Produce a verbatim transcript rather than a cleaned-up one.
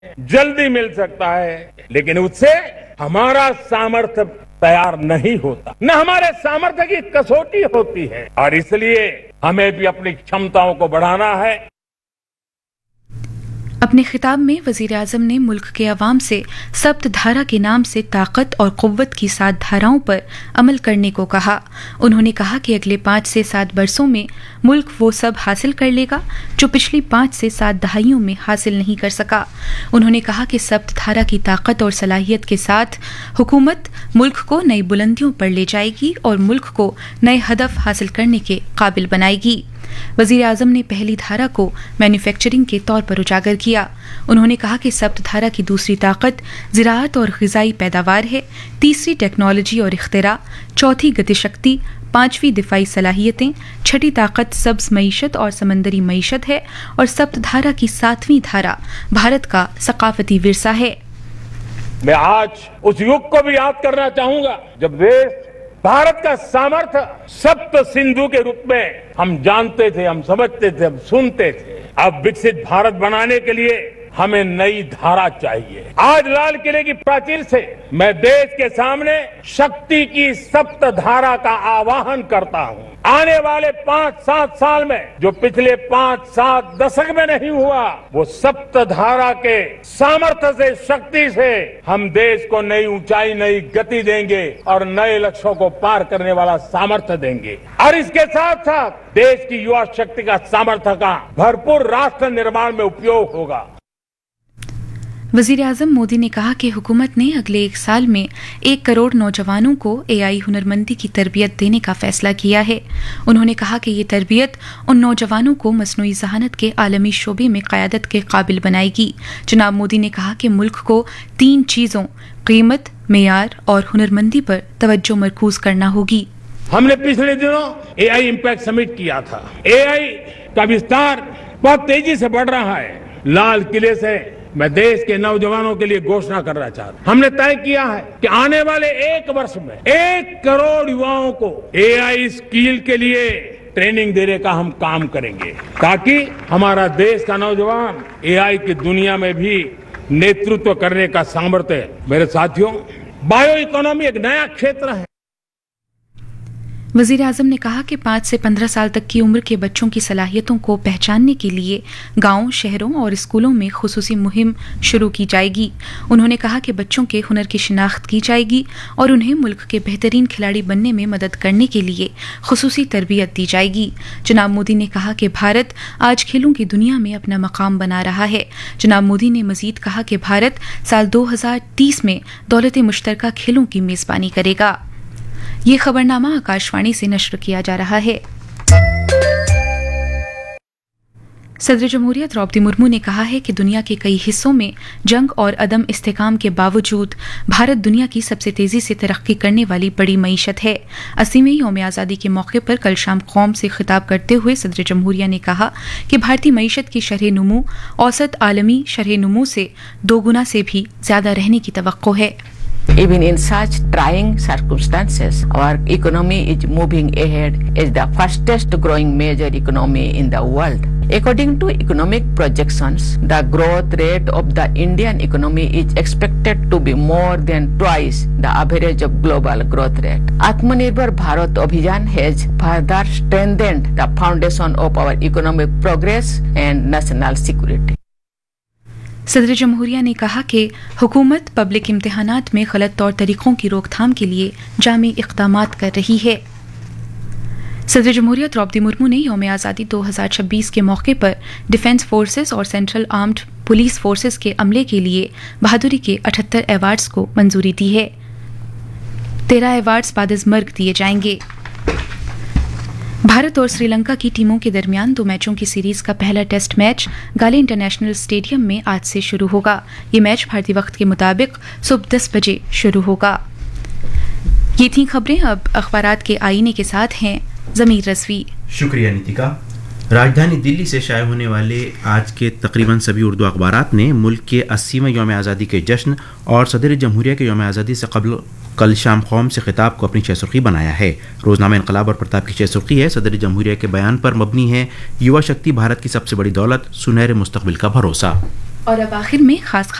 जल्दी मिल सकता है, लेकिन उससे हमारा सामर्थ्य तैयार नहीं होता, न हमारे सामर्थ्य की कसौटी होती है। और इसलिए हमें भी अपनी क्षमताओं को बढ़ाना है। अपने खिताब में वजीर आजम ने मुल्क के अवाम से सप्त धारा के नाम से ताकत और कुव्वत की सात धाराओं पर अमल करने को कहा। उन्होंने कहा कि अगले पाँच से सात बरसों में मुल्क वो सब हासिल कर लेगा जो पिछली पाँच से सात दहाइयों में हासिल नहीं कर सका। उन्होंने कहा कि सप्त धारा की ताकत और सलाहियत के साथ हुकूमत मुल्क को नई बुलंदियों पर ले जाएगी और मुल्क को नए हदफ हासिल करने के काबिल बनाएगी। वजीर आजम ने पहली धारा को मैन्युफैक्चरिंग के तौर पर उजागर किया। उन्होंने कहा कि सप्त धारा की दूसरी ताकत ज़राअत और ग़िज़ाई पैदावार है, तीसरी टेक्नोलॉजी और इख्तिरा, चौथी गतिशक्ति, पांचवी दिफाई सलाहियतें, छठी ताकत सब्ज मईशत और समंदरी मईशत है और सप्त धारा की सातवीं धारा भारत का सकाफती विरसा है। मैं आज उस युग को भी याद करना चाहूंगा जब देश भारत का सामर्थ्य सप्त सिंधु के रूप में हम जानते थे, हम समझते थे, हम सुनते थे। अब विकसित भारत बनाने के लिए हमें नई धारा चाहिए। आज लाल किले की प्राचीर से मैं देश के सामने शक्ति की सप्त धारा का आह्वान करता हूं। आने वाले पांच सात साल में जो पिछले पांच सात दशक में नहीं हुआ, वो सप्त धारा के सामर्थ्य से, शक्ति से हम देश को नई ऊंचाई, नई गति देंगे और नए लक्ष्यों को पार करने वाला सामर्थ्य देंगे। और इसके साथ साथ देश की युवा शक्ति का सामर्थ्य का भरपूर राष्ट्र निर्माण में उपयोग होगा। वजीर आजम मोदी ने कहा कि हुकूमत ने अगले एक साल में एक करोड़ नौजवानों को एआई हुनरमंदी की तरबियत देने का फैसला किया है। उन्होंने कहा कि ये तरबियत उन नौजवानों को मसनूई ज़हानत के आलमी शोबे में क़यादत के काबिल बनाएगी। जनाब मोदी ने कहा कि मुल्क को तीन चीज़ों कीमत, मेयार और हुनरमंदी पर तवज्जो मरकूज करना होगी। हमने पिछले दिनों एआई इम्पैक्ट समिट किया था। एआई का विस्तार बहुत तेजी से बढ़ रहा है। लाल किले से मैं देश के नौजवानों के लिए घोषणा करना चाहता हूं। हमने तय किया है कि आने वाले एक वर्ष में एक करोड़ युवाओं को एआई स्किल के लिए ट्रेनिंग देने का हम काम करेंगे, ताकि हमारा देश का नौजवान एआई की दुनिया में भी नेतृत्व करने का सामर्थ्य। मेरे साथियों, बायो इकोनॉमी एक नया क्षेत्र है। वजीर आजम ने कहा कि पाँच से पंद्रह साल तक की उम्र के बच्चों की सलाहियतों को पहचानने के लिए गांवों, शहरों और स्कूलों में खुसूसी मुहिम शुरू की जाएगी। उन्होंने कहा कि बच्चों के हुनर की शिनाख्त की जाएगी और उन्हें मुल्क के बेहतरीन खिलाड़ी बनने में मदद करने के लिए खुसूसी तरबियत दी जाएगी। जनाब मोदी ने कहा कि भारत आज खेलों की दुनिया में अपना मकाम बना रहा है। जनाब मोदी ने मजीद कहा कि भारत साल दो हजार तीस में दौलत मुश्तरका खेलों की मेजबानी करेगा। ये खबरनामा आकाशवाणी से नश्र किया जा रहा है। सदर जमहूरिया द्रौपदी मुर्मू ने कहा है कि दुनिया के कई हिस्सों में जंग और अदम इस्तेकाम के बावजूद भारत दुनिया की सबसे तेजी से तरक्की करने वाली बड़ी मईशत है। अस्सीवें यौम आज़ादी के मौके पर कल शाम कौम से खिताब करते हुए सदर जमहूरिया ने कहा कि भारतीय मईशत की शरह नुमू औसत आलमी शरह नुमू से दो गुना से भी ज्यादा रहने की तवक्को है। Even in such trying circumstances, our economy is moving ahead as the fastest growing major economy in the world. According to economic projections, the growth rate of the Indian economy is expected to be more than twice the average of global growth rate. Atmanirbhar Bharat Abhiyan has further strengthened the foundation of our economic progress and national security. सदर जमहूरिया ने कहा कि हुकूमत public इम्तिहानात में गलत तौर तरीकों की रोकथाम के लिए जामी इक़दामात कर रही है। सदर जमहूरिया द्रौपदी मुर्मू ने यौम आज़ादी दो हजार छब्बीस के मौके पर डिफेंस फोर्सेस और सेंट्रल आर्म्ड पुलिस फोर्सेस के अमले के लिए बहादुरी के अठहत्तर अवार्ड्स को मंजूरी दी है। तेरह अवार्ड्स बादज़मर्ग दिए जाएंगे। भारत और श्रीलंका की टीमों के दरमियान दो मैचों की सीरीज का पहला टेस्ट मैच गाले इंटरनेशनल स्टेडियम में आज से शुरू होगा। ये मैच भारतीय वक्त के मुताबिक सुबह दस बजे शुरू होगा। ये थी खबरें। अब अखबारात के आईने के साथ हैं जमीर रज़वी। शुक्रिया नितिका। राजधानी दिल्ली से शाये होने वाले आज के तकरीबन सभी उर्दू अखबारात ने मुल्क के अस्सीवें यौम आज़ादी के जश्न और सदर जमहूरिया के यौम आज़ादी से कबल कल शाम कौम से खिताब को अपनी छह सुर्खी बनाया है। रोजनामा इनकलाब और प्रताप की छह सुर्खी है। सदर जमहूरिया के बयान पर मबनी है, युवा शक्ति भारत की सबसे बड़ी दौलत, सुनहरे मुस्तकबिल का भरोसा। और अब आखिर में खास